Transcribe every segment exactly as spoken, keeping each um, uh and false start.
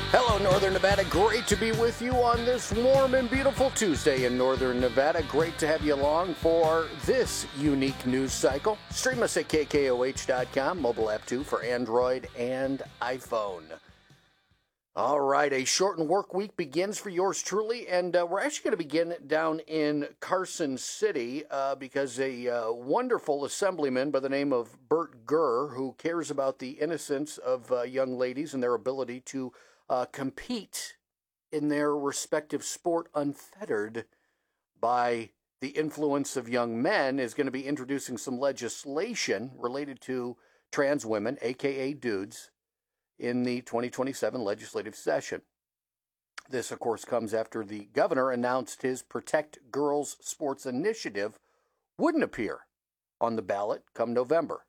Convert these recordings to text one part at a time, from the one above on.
Hello, Northern Nevada. Great to be with you on this warm and beautiful Tuesday in Northern Nevada. Great to have you along for this unique news cycle. Stream us at K K O H dot com, mobile app too for Android and iPhone. All right, a shortened work week begins for yours truly, and uh, we're actually going to begin down in Carson City uh, because a uh, wonderful assemblyman by the name of Bert Gurr, who cares about the innocence of uh, young ladies and their ability to uh, compete in their respective sport unfettered by the influence of young men, is going to be introducing some legislation related to trans women, a k a dudes, in the twenty twenty-seven legislative session. This, of course, comes after the governor announced his Protect Girls Sports initiative wouldn't appear on the ballot come November.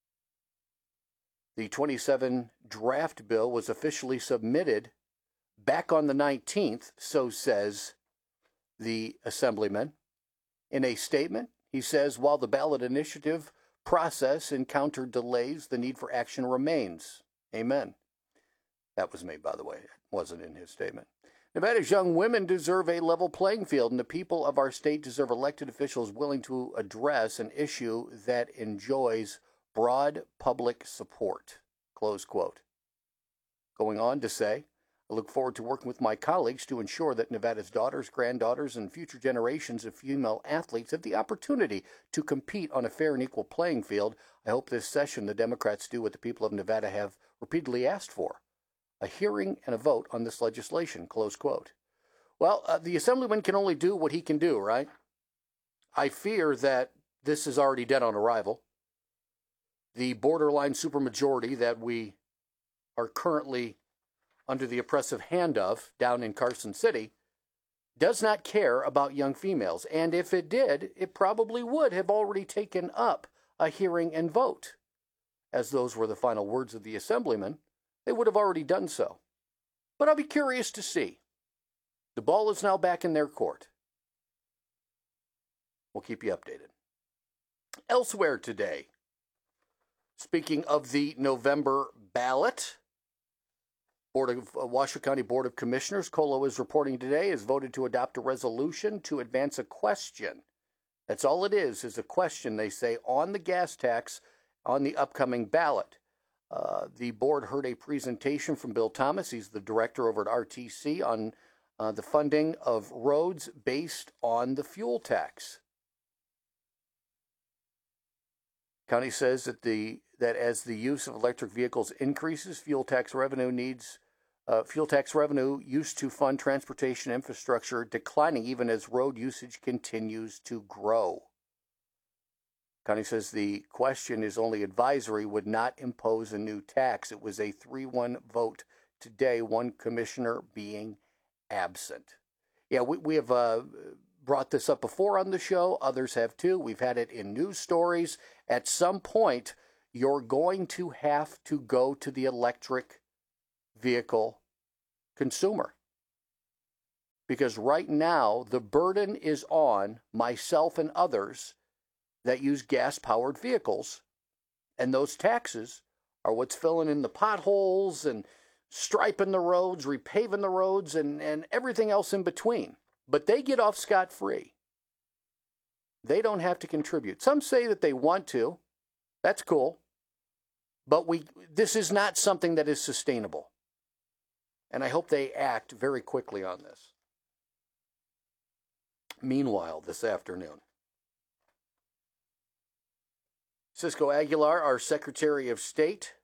The twenty-seven draft bill was officially submitted back on the nineteenth, so says the assemblyman. In a statement, he says, while the ballot initiative process encountered delays, the need for action remains. Amen. That was me, by the way. It wasn't in his statement. Nevada's young women deserve a level playing field, and the people of our state deserve elected officials willing to address an issue that enjoys broad public support. Close quote. Going on to say, I look forward to working with my colleagues to ensure that Nevada's daughters, granddaughters, and future generations of female athletes have the opportunity to compete on a fair and equal playing field. I hope this session the Democrats do what the people of Nevada have repeatedly asked for: a hearing and a vote on this legislation, close quote. Well, uh, the assemblyman can only do what he can do, right? I fear that this is already dead on arrival. The borderline supermajority that we are currently under the oppressive hand of down in Carson City does not care about young females. And if it did, it probably would have already taken up a hearing and vote. As those were the final words of the assemblyman, they would have already done so. But I'll be curious to see. The ball is now back in their court. We'll keep you updated. Elsewhere today, speaking of the November ballot, Board of uh, Washoe County Board of Commissioners, C O L O is reporting today, has voted to adopt a resolution to advance a question. That's all it is, is a question, they say, on the gas tax on the upcoming ballot. Uh, the board heard a presentation from Bill Thomas. He's the director over at R T C on uh, the funding of roads based on the fuel tax. County says that the that as the use of electric vehicles increases, fuel tax revenue needs uh, fuel tax revenue used to fund transportation infrastructure declining even as road usage continues to grow. County says the question is only advisory, would not impose a new tax. It was a three one vote today, one commissioner being absent. Yeah, we, we have uh, brought this up before on the show. Others have too. We've had it in news stories. At some point, you're going to have to go to the electric vehicle consumer. Because right now, the burden is on myself and others that use gas-powered vehicles, and those taxes are what's filling in the potholes and striping the roads, repaving the roads, and, and everything else in between. But they get off scot-free. They don't have to contribute. Some say that they want to. That's cool. But we this is not something that is sustainable. And I hope they act very quickly on this. Meanwhile, this afternoon, Cisco Aguilar, our Secretary of State,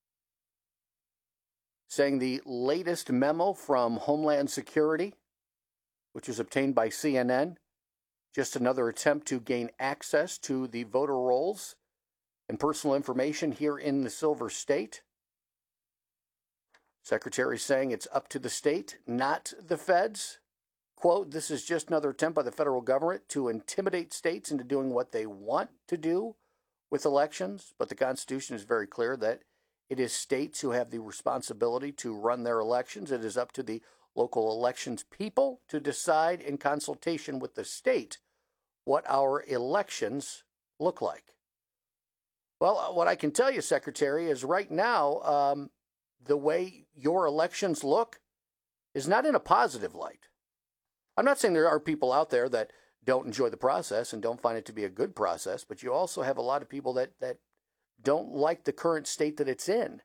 saying the latest memo from Homeland Security, which was obtained by C N N, just another attempt to gain access to the voter rolls and personal information here in the Silver State. Secretary saying it's up to the state, not the feds. Quote, this is just another attempt by the federal government to intimidate states into doing what they want to do with elections, but the Constitution is very clear that it is states who have the responsibility to run their elections. It is up to the local elections people to decide in consultation with the state what our elections look like. Well, what I can tell you, Secretary, is right now, um, the way your elections look, is not in a positive light. I'm not saying there are people out there that don't enjoy the process and don't find it to be a good process, but you also have a lot of people that, that don't like the current state that it's in.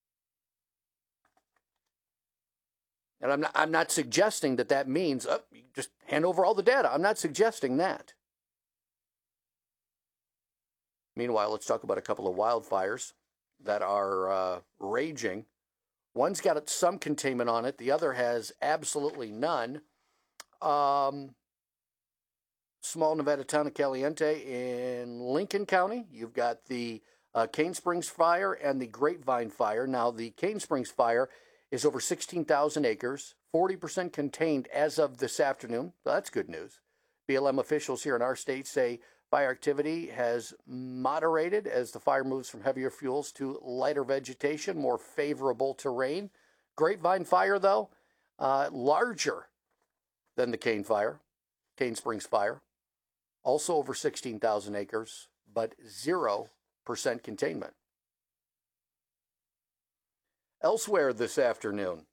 And I'm not, I'm not suggesting that that means oh, you just hand over all the data. I'm not suggesting that. Meanwhile, let's talk about a couple of wildfires that are uh, raging. One's got some containment on it. The other has absolutely none. Um, small Nevada town of Caliente in Lincoln County. You've got the uh, Cane Springs fire and the Grapevine fire. Now, the Cane Springs fire is over sixteen thousand acres, forty percent contained as of this afternoon. So that's good news. B L M officials here in our state say fire activity has moderated as the fire moves from heavier fuels to lighter vegetation, more favorable terrain. Grapevine fire, though, uh, larger than the Cane fire, Cane Springs fire. Also over sixteen thousand acres, but zero percent containment. Elsewhere this afternoon,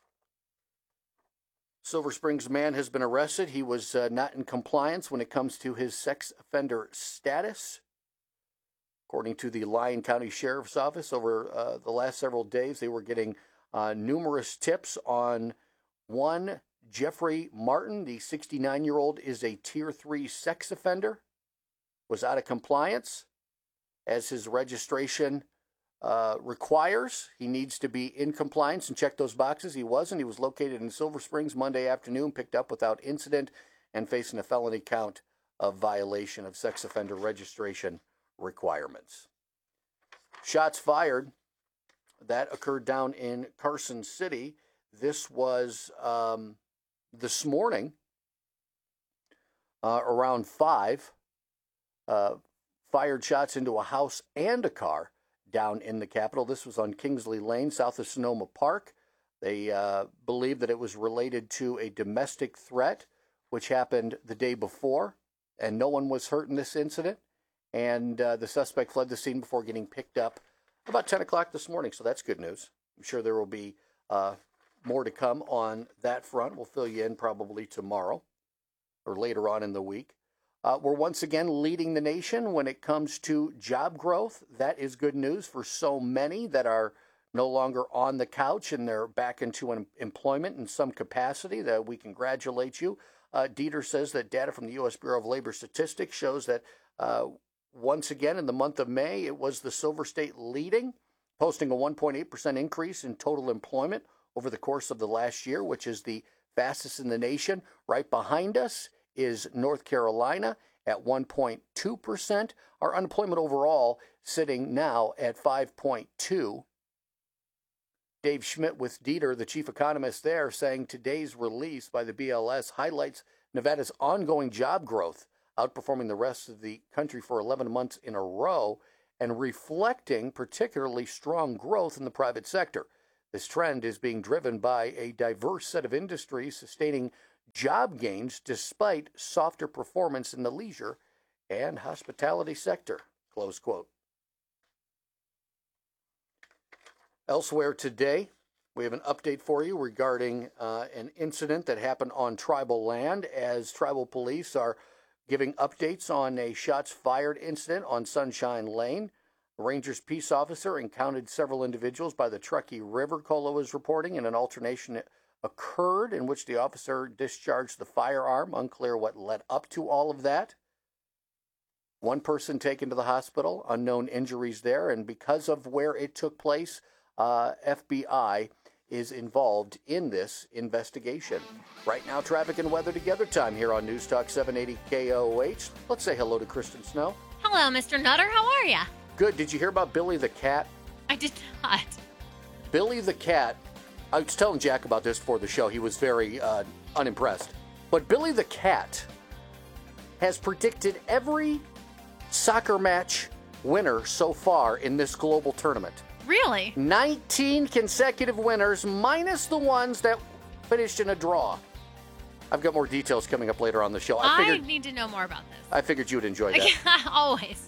Silver Springs man has been arrested. He was uh, not in compliance when it comes to his sex offender status. According to the Lyon County Sheriff's Office, over uh, the last several days, they were getting uh, numerous tips on one, Jeffrey Martin, the sixty-nine-year-old, is a Tier three sex offender, was out of compliance as his registration Uh, requires. He needs to be in compliance and check those boxes. He wasn't. He was located in Silver Springs Monday afternoon, picked up without incident, and facing a felony count of violation of sex offender registration requirements. Shots fired. That occurred down in Carson City. This was um, this morning uh, around five. Uh, fired shots into a house and a car down in the capital. This was on Kingsley Lane, south of Sonoma Park. They uh, believe that it was related to a domestic threat, which happened the day before, and no one was hurt in this incident. And uh, the suspect fled the scene before getting picked up about ten o'clock this morning, so that's good news. I'm sure there will be uh, more to come on that front. We'll fill you in probably tomorrow or later on in the week. Uh, we're once again leading the nation when it comes to job growth. That is good news for so many that are no longer on the couch and they're back into an employment in some capacity. That we congratulate you. Uh, Dieter says that data from the U S Bureau of Labor Statistics shows that uh, once again in the month of May, it was the Silver State leading, posting a one point eight percent increase in total employment over the course of the last year, which is the fastest in the nation. Right behind us is North Carolina at one point two percent. Our unemployment overall sitting now at five point two. Dave Schmidt with Dieter, the chief economist there, saying today's release by the B L S highlights Nevada's ongoing job growth, outperforming the rest of the country for eleven months in a row and reflecting particularly strong growth in the private sector. This trend is being driven by a diverse set of industries sustaining job gains despite softer performance in the leisure and hospitality sector, close quote. Elsewhere today, we have an update for you regarding uh, an incident that happened on tribal land as tribal police are giving updates on a shots fired incident on Sunshine Lane. A Rangers peace officer encountered several individuals by the Truckee River, Colo is reporting, in an alternation occurred in which the officer discharged the firearm. Unclear what led up to all of that. One person taken to the hospital, unknown injuries there, and because of where it took place, uh, F B I is involved in this investigation. Right now, traffic and weather together time here on News Talk seven eighty K O H. Let's say hello to Kristen Snow. Hello, Mister Nutter. How are ya? Good. Did you hear about Billy the Cat? I did not. Billy the Cat, I was telling Jack about this before the show. He was very uh, unimpressed. But Billy the Cat has predicted every soccer match winner so far in this global tournament. Really? nineteen consecutive winners, minus the ones that finished in a draw. I've got more details coming up later on the show. I, figured, I need to know more about this. I figured you would enjoy that. Always.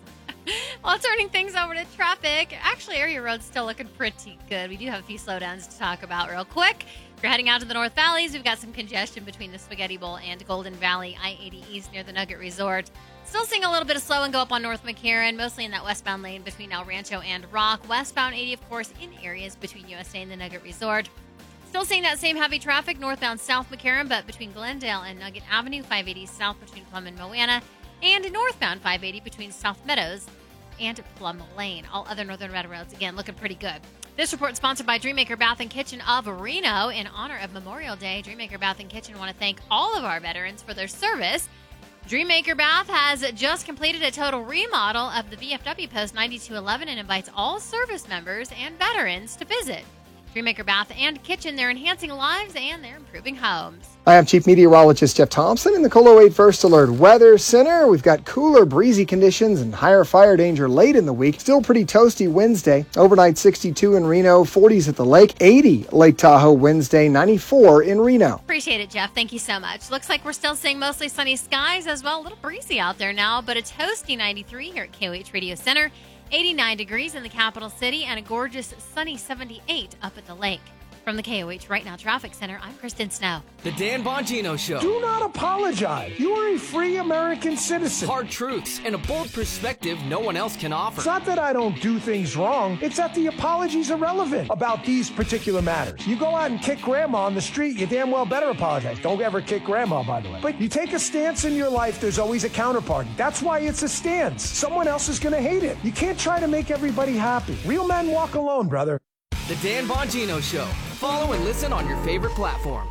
Well, turning things over to traffic. Actually, area roads still looking pretty good. We do have a few slowdowns to talk about real quick. If you're heading out to the North Valleys, we've got some congestion between the Spaghetti Bowl and Golden Valley, I eighty East near the Nugget Resort. Still seeing a little bit of slow and go up on North McCarran, mostly in that westbound lane between El Rancho and Rock. Westbound eighty, of course, in areas between U S A and the Nugget Resort. Still seeing that same heavy traffic northbound South McCarran, but between Glendale and Nugget Avenue, five eighty south between Plum and Moana, and northbound five eighty between South Meadows and Plum Lane. All other northern red roads, again, looking pretty good. This report sponsored by Dreammaker Bath and Kitchen of Reno. In honor of Memorial Day, Dreammaker Bath and Kitchen want to thank all of our veterans for their service. Dreammaker Bath has just completed a total remodel of the V F W Post ninety-two eleven and invites all service members and veterans to visit. Dreammaker Bath and Kitchen, they're enhancing lives and they're improving homes. Hi, I'm Chief Meteorologist Jeff Thompson in the KOLO eight First Alert Weather Center. We've got cooler, breezy conditions and higher fire danger late in the week. Still pretty toasty Wednesday. Overnight sixty-two in Reno, forties at the lake, eighty Lake Tahoe Wednesday, ninety-four in Reno. Appreciate it, Jeff. Thank you so much. Looks like we're still seeing mostly sunny skies as well. A little breezy out there now, but a toasty ninety-three here at K O H Radio Center. eighty-nine degrees in the capital city and a gorgeous sunny seventy-eight up at the lake. From the K O H Right Now Traffic Center, I'm Kristen Snow. The Dan Bongino Show. Do not apologize. You are a free American citizen. Hard truths and a bold perspective no one else can offer. It's not that I don't do things wrong. It's that the apology's irrelevant about these particular matters. You go out and kick grandma on the street, you damn well better apologize. Don't ever kick grandma, by the way. But you take a stance in your life, there's always a counterparty. That's why it's a stance. Someone else is going to hate it. You can't try to make everybody happy. Real men walk alone, brother. The Dan Bongino Show. Follow and listen on your favorite platform.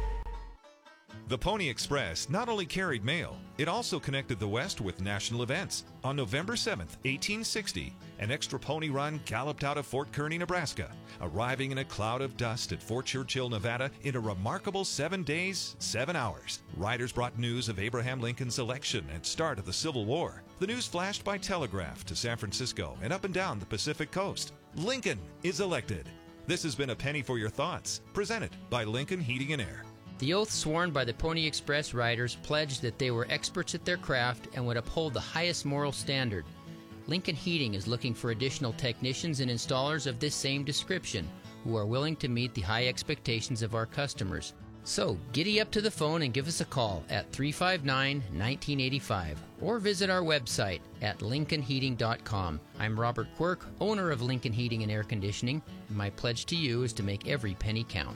The Pony Express not only carried mail, it also connected the West with national events. On November seventh, eighteen sixty, an extra pony run galloped out of Fort Kearny, Nebraska, arriving in a cloud of dust at Fort Churchill, Nevada in a remarkable seven days, seven hours. Riders brought news of Abraham Lincoln's election and start of the Civil War. The news flashed by telegraph to San Francisco and up and down the Pacific coast. Lincoln is elected. This has been a Penny for Your Thoughts, presented by Lincoln Heating and Air. The oath sworn by the Pony Express riders pledged that they were experts at their craft and would uphold the highest moral standard. Lincoln Heating is looking for additional technicians and installers of this same description who are willing to meet the high expectations of our customers. So, giddy up to the phone and give us a call at three five nine, one nine eight five or visit our website at lincoln heating dot com. I'm Robert Quirk, owner of Lincoln Heating and Air Conditioning, and my pledge to you is to make every penny count.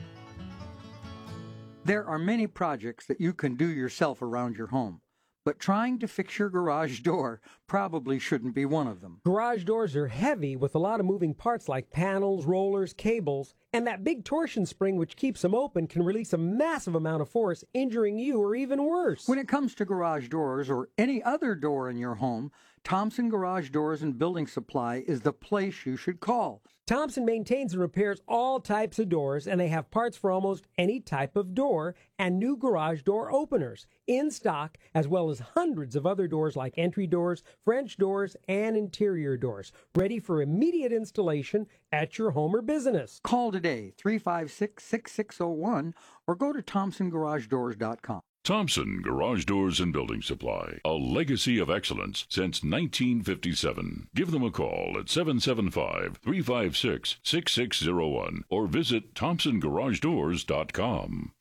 There are many projects that you can do yourself around your home, but trying to fix your garage door probably shouldn't be one of them. Garage doors are heavy with a lot of moving parts like panels, rollers, cables, and that big torsion spring which keeps them open can release a massive amount of force, injuring you or even worse. When it comes to garage doors or any other door in your home, Thompson Garage Doors and Building Supply is the place you should call. Thompson maintains and repairs all types of doors, and they have parts for almost any type of door and new garage door openers in stock, as well as hundreds of other doors like entry doors, French doors, and interior doors, ready for immediate installation at your home or business. Call today, three five six, six six zero one, or go to thompson garage doors dot com. Thompson Garage Doors and Building Supply, a legacy of excellence since nineteen fifty-seven. Give them a call at seven seven five, three five six, six six zero one or visit thompson garage doors dot com.